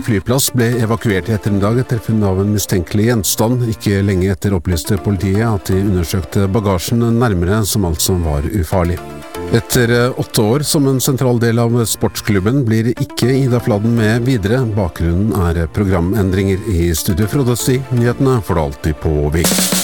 flyplass ble evakuert I ettermiddag etter funn av en mistenkelig gjenstand. Ikke lenge etter opplyste politiet at de undersøkte bagasjen nærmere, som altså var ufarlig. Etter 8 år som en sentral del av sportsklubben blir ikke Ida Fladen med videre. Bakgrunnen programendringer I studio. Frode Sti, nyhetene får du alltid på VIK.